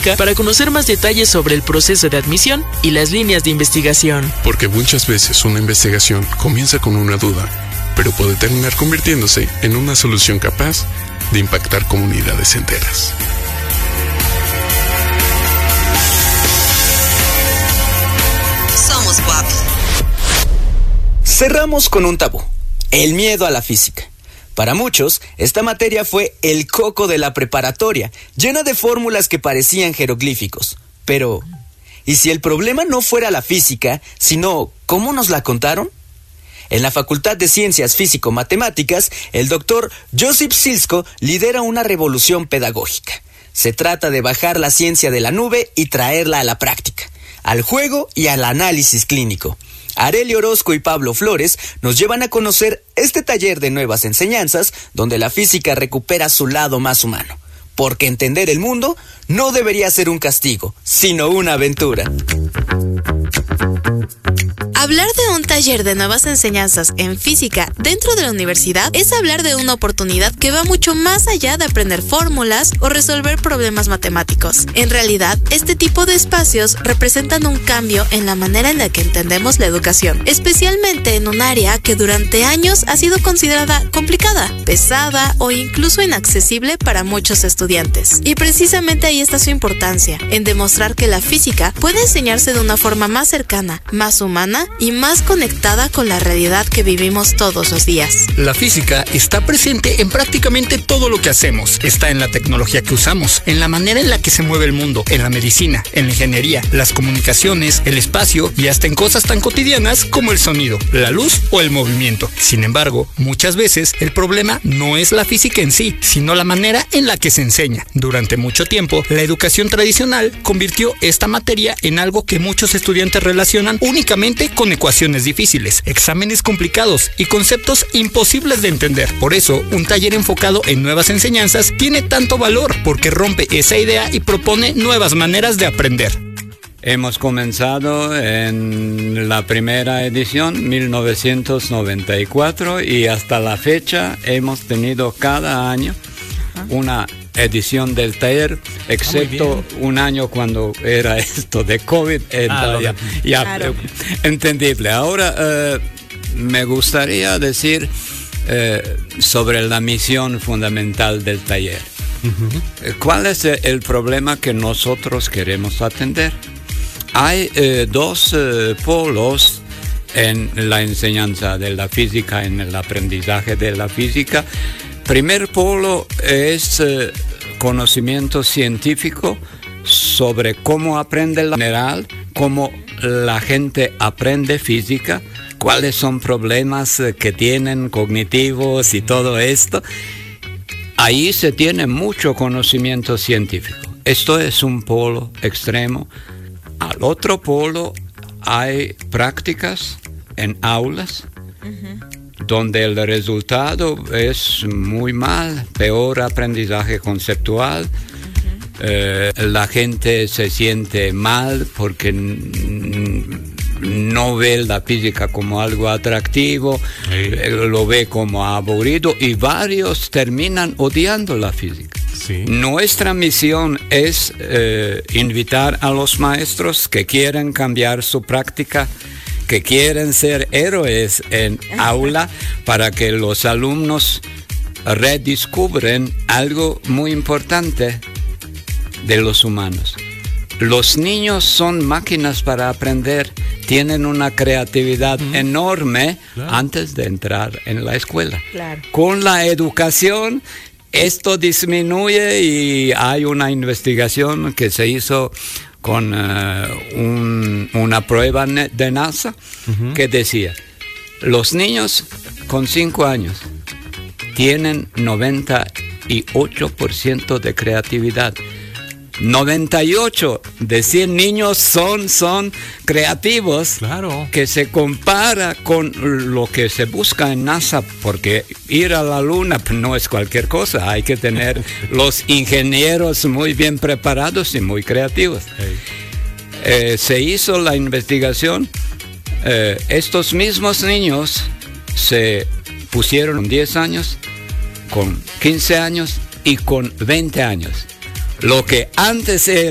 para conocer más detalles sobre el proceso de admisión y las líneas de investigación. Porque muchas veces una investigación comienza con una duda, pero puede terminar convirtiéndose en una solución capaz de impactar comunidades enteras. Somos WAP. Cerramos con un tabú: el miedo a la física. Para muchos, esta materia fue el coco de la preparatoria, llena de fórmulas que parecían jeroglíficos. Pero, ¿y si el problema no fuera la física, sino cómo nos la contaron? En la Facultad de Ciencias Físico-Matemáticas, el doctor Josip Silsko lidera una revolución pedagógica. Se trata de bajar la ciencia de la nube y traerla a la práctica, al juego y al análisis clínico. Arely Orozco y Pablo Flores nos llevan a conocer este taller de nuevas enseñanzas donde la física recupera su lado más humano. Porque entender el mundo no debería ser un castigo, sino una aventura. Hablar de un taller de nuevas enseñanzas en física dentro de la universidad es hablar de una oportunidad que va mucho más allá de aprender fórmulas o resolver problemas matemáticos. En realidad, este tipo de espacios representan un cambio en la manera en la que entendemos la educación, especialmente en un área que durante años ha sido considerada complicada, pesada o incluso inaccesible para muchos estudiantes. Y precisamente ahí está su importancia, en demostrar que la física puede enseñarse de una forma más cercana, más humana y más conectada con la realidad que vivimos todos los días. La física está presente en prácticamente todo lo que hacemos. Está en la tecnología que usamos, en la manera en la que se mueve el mundo, en la medicina, en la ingeniería, las comunicaciones, el espacio y hasta en cosas tan cotidianas como el sonido, la luz o el movimiento. Sin embargo, muchas veces el problema no es la física en sí, sino la manera en la que se enseña. Durante mucho tiempo, la educación tradicional convirtió esta materia en algo que muchos estudiantes relacionan únicamente con ecuaciones difíciles, exámenes complicados y conceptos imposibles de entender. Por eso, un taller enfocado en nuevas enseñanzas tiene tanto valor, porque rompe esa idea y propone nuevas maneras de aprender. Hemos comenzado en la primera edición, 1994, y hasta la fecha hemos tenido cada año una edición del taller, excepto un año cuando era esto de COVID. Claro. Entendible. Ahora me gustaría decir sobre la misión fundamental del taller. ¿Cuál es el problema que nosotros queremos atender? Hay dos polos en la enseñanza de la física, en el aprendizaje de la física. Primer polo es conocimiento científico sobre cómo aprende la general, cómo la gente aprende física, cuáles son problemas que tienen cognitivos y todo esto. Ahí se tiene mucho conocimiento científico. Esto es un polo extremo. Al otro polo hay prácticas en aulas, donde el resultado es muy mal, peor aprendizaje conceptual. La gente se siente mal porque no ve la física como algo atractivo, lo ve como aburrido, y varios terminan odiando la física. Sí. Nuestra misión es invitar a los maestros que quieren cambiar su práctica, que quieren ser héroes en aula, para que los alumnos redescubren algo muy importante de los humanos. Los niños son máquinas para aprender, tienen una creatividad enorme antes de entrar en la escuela. Con la educación esto disminuye, y hay una investigación que se hizo con una prueba de NASA que decía: los niños con 5 años tienen 98% de creatividad. 98 de 100 niños son creativos, que se compara con lo que se busca en NASA, porque ir a la luna no es cualquier cosa, hay que tener los ingenieros muy bien preparados y muy creativos. Se hizo la investigación, estos mismos niños se pusieron con 10 años, con 15 años y con 20 años. Lo que antes era